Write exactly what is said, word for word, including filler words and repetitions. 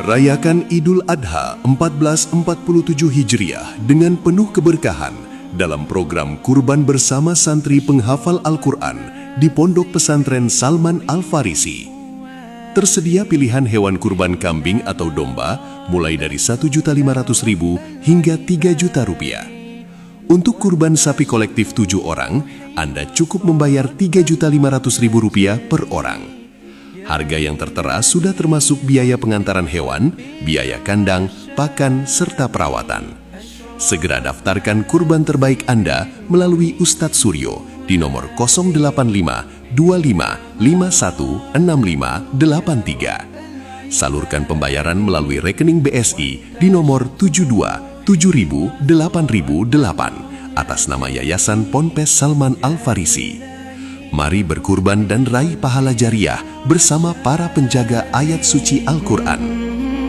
Rayakan Idul Adha seribu empat ratus empat puluh tujuh Hijriah dengan penuh keberkahan dalam program Kurban bersama santri penghafal Al-Quran di Pondok Pesantren Salman Al-Farisi. Tersedia pilihan hewan kurban kambing atau domba mulai dari satu juta lima ratus ribu hingga tiga juta rupiah. Untuk kurban sapi kolektif tujuh orang, Anda cukup membayar tiga juta lima ratus ribu rupiah per orang. Harga yang tertera sudah termasuk biaya pengantaran hewan, biaya kandang, pakan, serta perawatan. Segera daftarkan kurban terbaik Anda melalui Ustadz Suryo di nomor nol delapan lima dua lima lima satu enam lima delapan tiga. Salurkan pembayaran melalui rekening B S I di nomor tujuh dua tujuh ribu delapan ribu delapan atas nama Yayasan Ponpes Salman Al-Farisi. Mari berkurban dan raih pahala jariah bersama para penjaga ayat suci Al-Quran.